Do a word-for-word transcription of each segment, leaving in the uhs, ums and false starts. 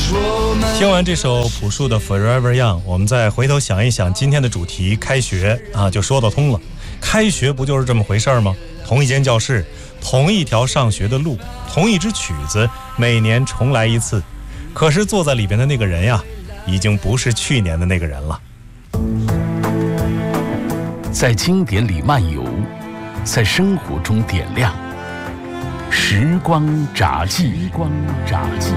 听完这首朴树的 Forever Young， 我们再回头想一想今天的主题开学啊，就说得通了。开学不就是这么回事吗？同一间教室，同一条上学的路，同一支曲子，每年重来一次。可是坐在里边的那个人呀，已经不是去年的那个人了。 在经典里漫游，在生活中点亮时光札记。时光札记。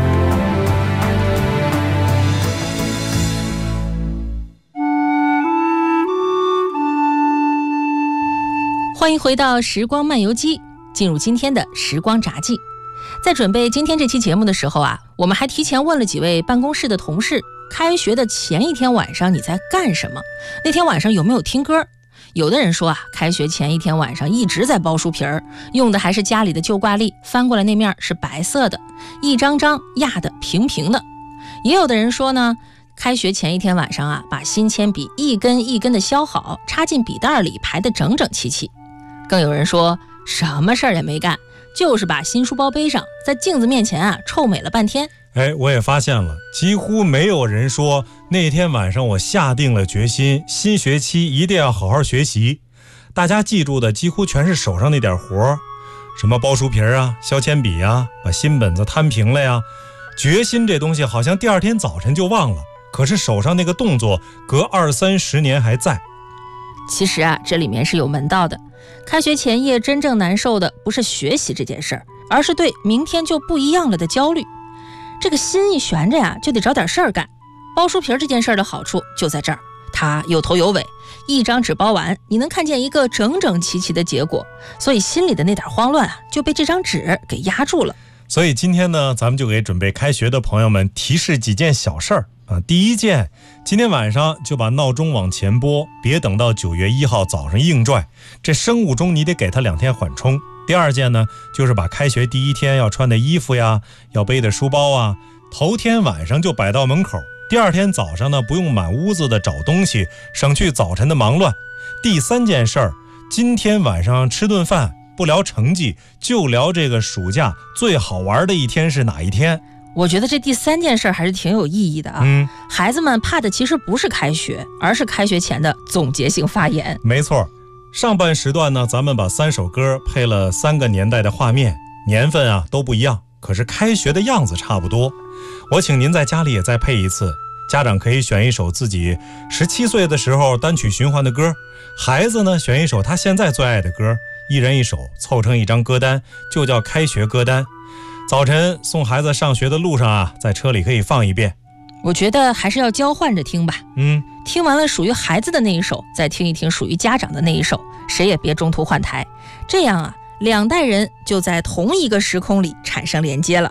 欢迎回到时光漫游记，进入今天的时光札记。在准备今天这期节目的时候啊，我们还提前问了几位办公室的同事，开学的前一天晚上你在干什么？那天晚上有没有听歌？有的人说啊，开学前一天晚上一直在剥书皮儿，用的还是家里的旧挂历，翻过来那面是白色的，一张张压得平平的。也有的人说呢，开学前一天晚上啊，把新铅笔一根一根的削好，插进笔袋里，排得整整齐齐。更有人说什么事儿也没干，就是把新书包背上，在镜子面前啊臭美了半天。 哎，我也发现了，几乎没有人说那天晚上我下定了决心，新学期一定要好好学习。大家记住的几乎全是手上那点活，什么包书皮啊、削铅笔啊、把新本子摊平了呀。决心这东西好像第二天早晨就忘了，可是手上那个动作隔二三十年还在。 其实啊，这里面是有门道的。开学前夜真正难受的不是学习这件事儿，而是对明天就不一样了的焦虑。这个心一悬着呀，就得找点事儿干。包书皮这件事儿的好处就在这儿，它有头有尾，一张纸包完，你能看见一个整整齐齐的结果，所以心里的那点慌乱啊，就被这张纸给压住了。 所以今天呢，咱们就给准备开学的朋友们提示几件小事儿啊。第一件，今天晚上就把闹钟往前拨，别等到九月一号早上硬拽，这生物钟你得给它两天缓冲。第二件呢，就是把开学第一天要穿的衣服呀，要背的书包啊，头天晚上就摆到门口，第二天早上呢，不用满屋子的找东西，省去早晨的忙乱。第三件事儿，今天晚上吃顿饭，不聊成绩，就聊这个暑假最好玩的一天是哪一天。 我觉得这第三件事还是挺有意义的啊。 嗯， 孩子们怕的其实不是开学，而是开学前的总结性发言。 没错，上半时段呢，咱们把三首歌配了三个年代的画面，年份啊都不一样，可是开学的样子差不多。我请您在家里也再配一次，家长可以选一首自己十七岁的时候单曲循环的歌，孩子呢选一首他现在最爱的歌，一人一首，凑成一张歌单，就叫开学歌单。早晨送孩子上学的路上啊，在车里可以放一遍。 我觉得还是要交换着听吧。 嗯， 听完了属于孩子的那一首，再听一听属于家长的那一首，谁也别中途换台，这样啊，两代人就在同一个时空里产生连接了。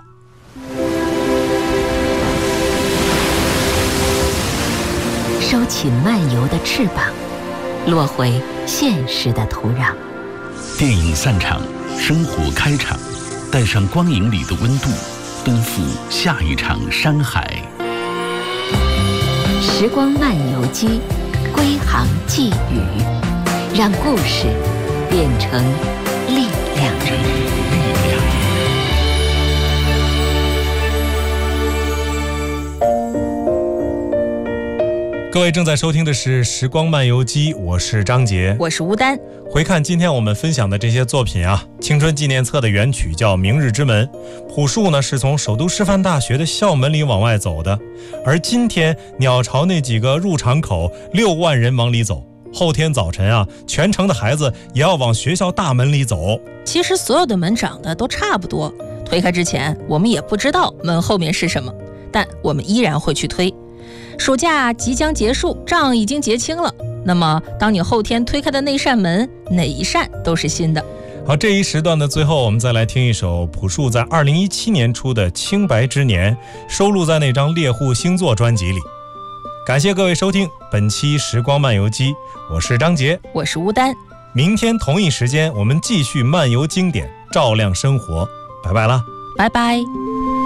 收起漫游的翅膀，落回现实的土壤。 电影散场，生活开场，带上光影里的温度，奔赴下一场山海。 时光漫游记，归航寄语，让故事变成力量。 力量。 各位正在收听的是时光漫游记，我是张杰， 我是吴丹。 回看今天我们分享的这些作品啊，青春纪念册的原曲叫《明日之门》，朴树呢是从首都师范大学的校门里往外走的，而今天鸟巢那几个入场口六万人往里走，后天早晨啊，全城的孩子也要往学校大门里走。 其实所有的门长得都差不多，推开之前我们也不知道门后面是什么，但我们依然会去推。暑假即将结束，账已经结清了，那么当你后天推开的那扇门，哪一扇都是新的。 好，这一时段的最后，我们再来听一首朴树在二零一七年出的《清白之年》，收录在那张猎户星座专辑里。感谢各位收听本期时光漫游记，我是张杰， 我是吴丹。 明天同一时间我们继续漫游经典，照亮生活，拜拜啦， 拜拜。